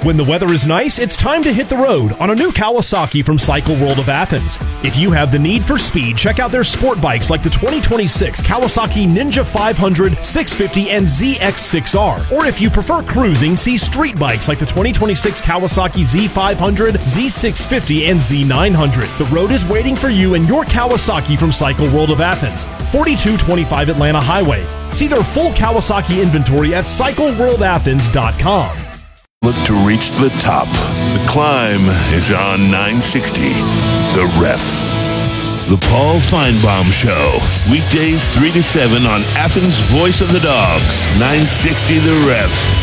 When the weather is nice, it's time to hit the road on a new Kawasaki from Cycle World of Athens. If you have the need for speed, check out their sport bikes like the 2026 Kawasaki Ninja 500, 650, and ZX6R. Or if you prefer cruising, see street bikes like the 2026 Kawasaki Z500, Z650, and Z900. The road is waiting for you and your Kawasaki from Cycle World of Athens, 4225 Atlanta Highway. See their full Kawasaki inventory at cycleworldathens.com. Look to reach the top. The climb is on 960, The Ref. The Paul Feinbaum Show. Weekdays 3 to 7 on Athens' Voice of the Dogs, 960 The Ref.